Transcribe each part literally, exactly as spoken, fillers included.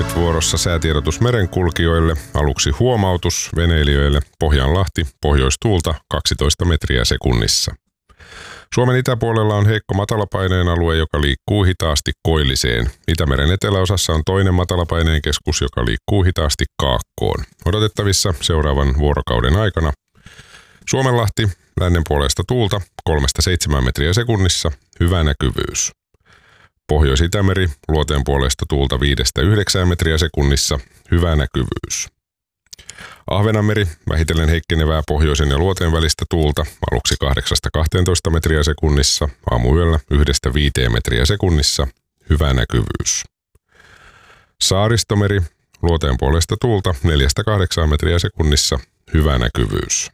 Nyt vuorossa säätiedotus merenkulkijoille. Aluksi huomautus veneilijöille. Pohjanlahti, pohjoistuulta kaksitoista metriä sekunnissa. Suomen itäpuolella on heikko matalapaineen alue, joka liikkuu hitaasti koilliseen. Itämeren eteläosassa on toinen matalapaineen keskus, joka liikkuu hitaasti kaakkoon. Odotettavissa seuraavan vuorokauden aikana Suomenlahti, lännen puolesta tuulta kolmesta seitsemään metriä sekunnissa, hyvä näkyvyys. Pohjois-Itämeri, luoteen puolesta tuulta viidestä yhdeksään metriä sekunnissa, hyvä näkyvyys. Ahvenanmeri, vähitellen heikkenevää pohjoisen ja luoteen välistä tuulta, aluksi kahdeksasta kahteentoista metriä sekunnissa, aamuyöllä yhdestä viiteen metriä sekunnissa, hyvä näkyvyys. Saaristomeri, luoteen puolesta tuulta neljästä kahdeksaan metriä sekunnissa, hyvä näkyvyys.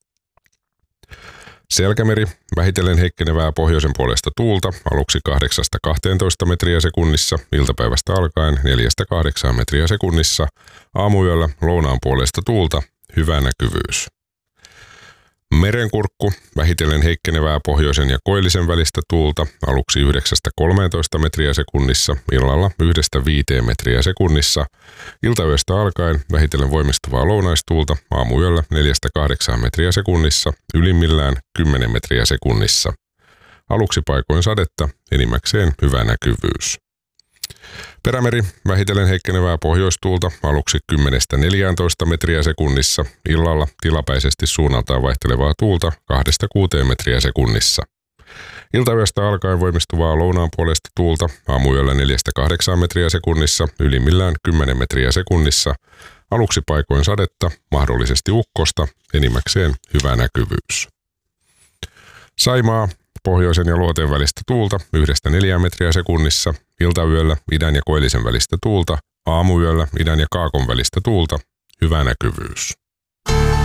Selkämeri, vähitellen heikkenevää pohjoisen puolesta tuulta, aluksi kahdeksasta kahteentoista metriä sekunnissa, iltapäivästä alkaen neljästä kahdeksaan metriä sekunnissa, aamuyöllä lounaan puolesta tuulta, hyvä näkyvyys. Merenkurkku, vähitellen heikkenevää pohjoisen ja koillisen välistä tuulta, aluksi yhdeksästä kolmeentoista metriä sekunnissa, illalla yhdestä viiteen metriä sekunnissa, iltayöstä alkaen vähitellen voimistuvaa lounaistuulta, aamuyöllä neljästä kahdeksaan metriä sekunnissa, ylimmillään kymmenen metriä sekunnissa. Aluksi paikoin sadetta, enimmäkseen hyvä näkyvyys. Perämeri, vähitellen heikkenevää pohjoistuulta, aluksi kymmenestä neljääntoista metriä sekunnissa, illalla tilapäisesti suunnaltaan vaihtelevaa tuulta kahdesta kuuteen metriä sekunnissa. Iltayöstä alkaen voimistuvaa lounaan puolesta tuulta, aamuyöllä neljästä kahdeksaan metriä sekunnissa, ylimmillään kymmenen metriä sekunnissa, aluksi paikoin sadetta, mahdollisesti ukkosta, enimmäkseen hyvä näkyvyys. Saimaa, pohjoisen ja luoteen välistä tuulta yhdestä neljään metriä sekunnissa, iltayöllä idän ja koillisen välistä tuulta, aamuyöllä idän ja kaakon välistä tuulta, hyvä näkyvyys.